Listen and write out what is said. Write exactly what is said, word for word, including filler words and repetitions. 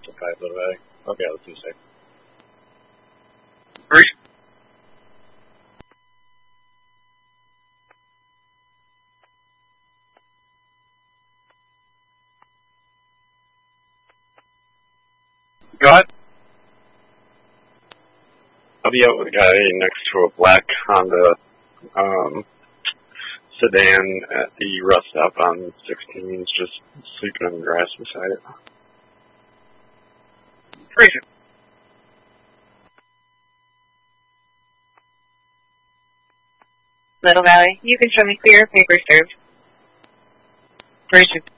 to five Little Valley. Okay, let's do six. Three. Go ahead. I'll be out with a guy next to a black Honda um, sedan at the rest stop on sixteen. He's just sleeping on the grass beside it. Freeze it. Little Valley, you can show me clear, paper served. Freeze it.